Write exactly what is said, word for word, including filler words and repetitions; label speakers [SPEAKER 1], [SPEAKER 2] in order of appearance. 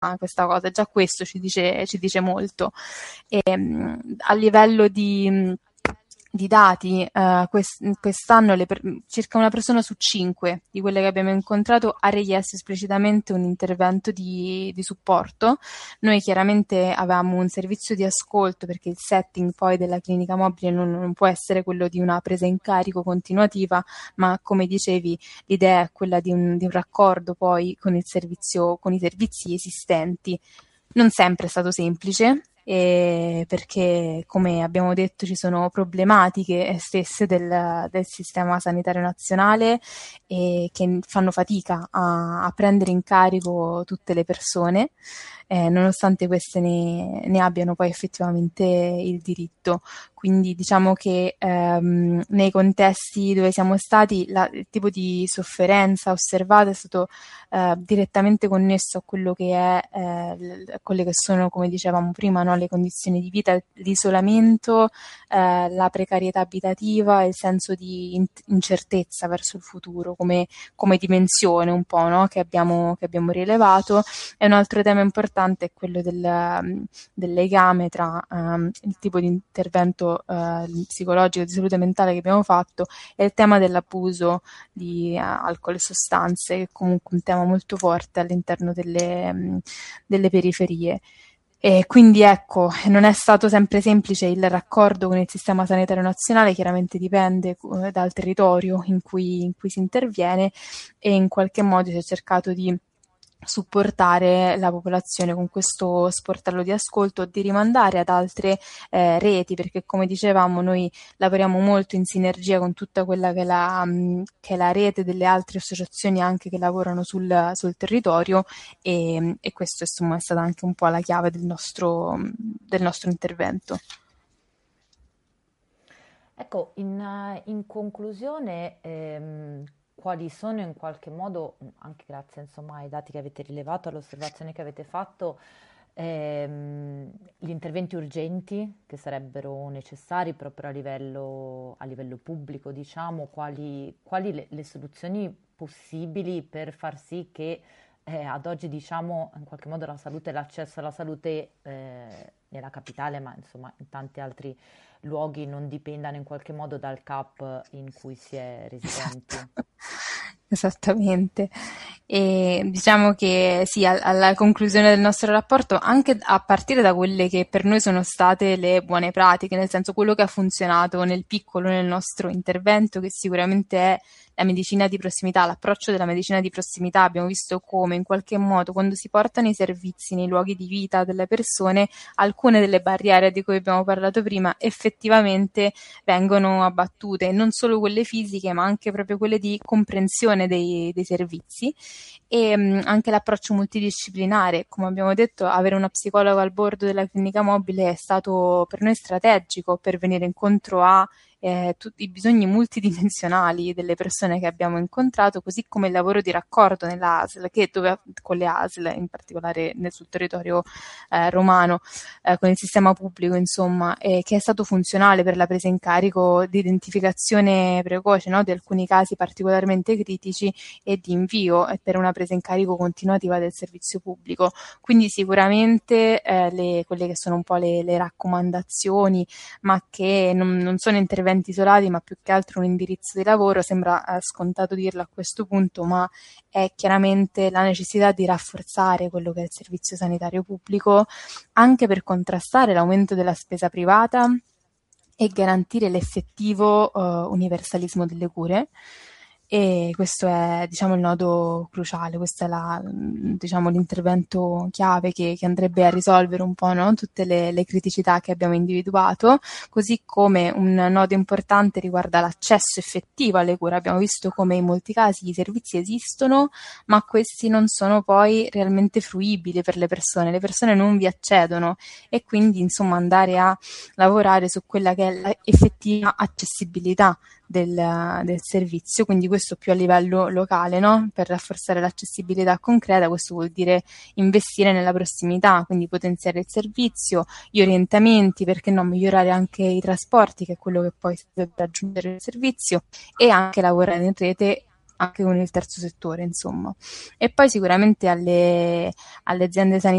[SPEAKER 1] questa cosa, già questo ci dice, ci dice molto. E, mh, a livello di... Mh, di dati, uh, quest- quest'anno le per- circa una persona su cinque di quelle che abbiamo incontrato ha richiesto esplicitamente un intervento di, di supporto. Noi chiaramente avevamo un servizio di ascolto, perché il setting poi della clinica mobile non, non può essere quello di una presa in carico continuativa, ma come dicevi l'idea è quella di un, di un raccordo poi con il servizio, con i servizi esistenti. Non sempre è stato semplice, eh, perché come abbiamo detto ci sono problematiche stesse del, del sistema sanitario nazionale e che fanno fatica a, a prendere in carico tutte le persone, eh, nonostante queste ne, ne abbiano poi effettivamente il diritto. Quindi diciamo che ehm, nei contesti dove siamo stati la, il tipo di sofferenza osservata è stato eh, direttamente connesso a quello che è eh, a quelle che sono, come dicevamo prima, no, le condizioni di vita, l'isolamento, eh, la precarietà abitativa, il senso di in- incertezza verso il futuro come, come dimensione un po', no, che abbiamo, che abbiamo rilevato. E un altro tema importante è quello del, del legame tra um, il tipo di intervento uh, psicologico di salute mentale che abbiamo fatto e il tema dell'abuso di uh, alcol e sostanze, che è comunque un tema molto forte all'interno delle, um, delle periferie. E quindi ecco, non è stato sempre semplice il raccordo con il sistema sanitario nazionale, chiaramente dipende uh, dal territorio in cui, in cui si interviene, e in qualche modo si è cercato di supportare la popolazione con questo sportello di ascolto, di rimandare ad altre eh, reti, perché come dicevamo noi lavoriamo molto in sinergia con tutta quella che è la, mh, che è la rete delle altre associazioni anche che lavorano sul, sul territorio, e, e questo insomma è stata anche un po' la chiave del nostro, del nostro intervento.
[SPEAKER 2] Ecco, in, in conclusione, ehm, quali sono in qualche modo, anche grazie insomma ai dati che avete rilevato, alle osservazioni che avete fatto, ehm, gli interventi urgenti che sarebbero necessari proprio a livello, a livello pubblico, diciamo, quali, quali le, le soluzioni possibili per far sì che eh, ad oggi, diciamo, in qualche modo la salute, l'accesso alla salute eh, nella capitale, ma insomma in tanti altri luoghi non dipendano in qualche modo dal C A P in cui si è
[SPEAKER 1] Esatto,
[SPEAKER 2] residenti.
[SPEAKER 1] esattamente. E diciamo che sì, al- alla conclusione del nostro rapporto, anche a partire da quelle che per noi sono state le buone pratiche, nel senso quello che ha funzionato nel piccolo nel nostro intervento, che sicuramente è la medicina di prossimità, l'approccio della medicina di prossimità. Abbiamo visto come in qualche modo quando si portano i servizi nei luoghi di vita delle persone, alcune delle barriere di cui abbiamo parlato prima effettivamente vengono abbattute, non solo quelle fisiche ma anche proprio quelle di comprensione dei, dei servizi, e mh, anche l'approccio multidisciplinare. Come abbiamo detto, avere una psicologa al bordo della clinica mobile è stato per noi strategico per venire incontro a eh, tutti i bisogni multidimensionali delle persone che abbiamo incontrato, così come il lavoro di raccordo nella A S L, che dove, con le A S L, in particolare nel, sul territorio eh, romano, eh, con il sistema pubblico, insomma, eh, che è stato funzionale per la presa in carico di identificazione precoce, no, di alcuni casi particolarmente critici e di invio e per una presa in carico continuativa del servizio pubblico. Quindi sicuramente eh, le, quelle che sono un po' le, le raccomandazioni, ma che non, non sono interventi isolati, ma più che altro un indirizzo di lavoro, sembra eh, scontato dirlo a questo punto, ma è chiaramente la necessità di rafforzare quello che è il servizio sanitario pubblico, anche per contrastare l'aumento della spesa privata e garantire l'effettivo uh, universalismo delle cure. E questo è, diciamo, il nodo cruciale, questo è la, diciamo, l'intervento chiave che, che andrebbe a risolvere un po', no, tutte le, le criticità che abbiamo individuato, così come un nodo importante riguarda l'accesso effettivo alle cure. Abbiamo visto come in molti casi i servizi esistono, ma questi non sono poi realmente fruibili per le persone, le persone non vi accedono, e quindi insomma andare a lavorare su quella che è l'effettiva accessibilità del, del servizio, quindi questo più a livello locale, no? Per rafforzare l'accessibilità concreta, questo vuol dire investire nella prossimità, quindi potenziare il servizio, gli orientamenti, perché no, migliorare anche i trasporti, che è quello che poi serve per raggiungere il servizio, e anche lavorare in rete anche con il terzo settore, insomma. E poi sicuramente alle, alle aziende sanitarie